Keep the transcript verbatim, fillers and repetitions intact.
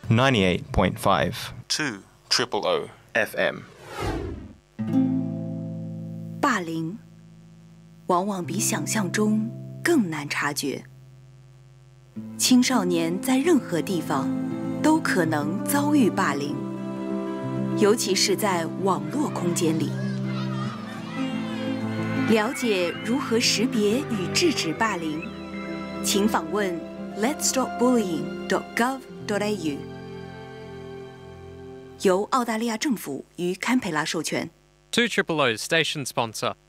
ninety-eight point five two triple O F M。 霸凌往往比想象中更难察觉。青少年在任何地方都可能遭遇霸凌，尤其是在网络空间里。了解如何识别与制止霸凌，请访问 lets stop bullying dot gov dot a u， 由澳大利亚政府与堪培拉授权。 two triple O's station sponsor.